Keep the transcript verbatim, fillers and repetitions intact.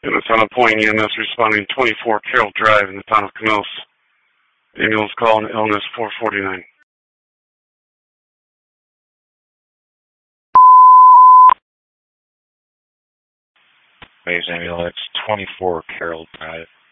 In the town of Point, E M S responding twenty-four Carroll Drive in the town of Camillus. Ambulance call and illness four forty-nine. Base ambulance, twenty-four Carroll Drive.